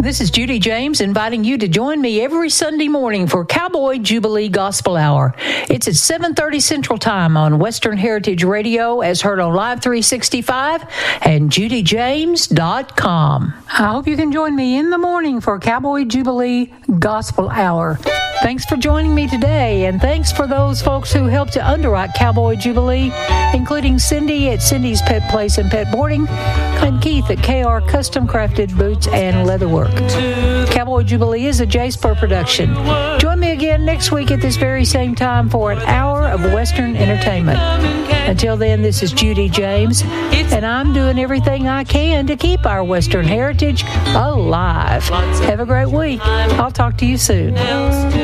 This is Judy James inviting you to join me every Sunday morning for Cowboy Jubilee Gospel Hour. It's at 7:30 Central Time on Western Heritage Radio, as heard on Live 365 and judyjames.com. I hope you can join me in the morning for Cowboy Jubilee Gospel Hour. Thanks for joining me today, and thanks for those folks who helped to underwrite Cowboy Jubilee, including Cindy at Cindy's Pet Place and Pet Boarding, and Keith at KR Custom Crafted Boots and Leatherwork. Cowboy Jubilee is a J-Spur production. Join me again next week at this very same time for an hour of Western entertainment. Until then, this is Judy James, and I'm doing everything I can to keep our Western heritage alive. Have a great week. I'll talk to you soon.